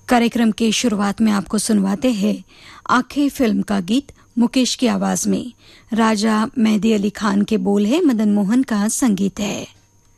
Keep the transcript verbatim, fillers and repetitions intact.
कार्यक्रम के शुरुआत में आपको सुनवाते हैं आंखें फिल्म का गीत मुकेश की आवाज में। राजा मेहदी अली खान के बोल है, मदन मोहन का संगीत है।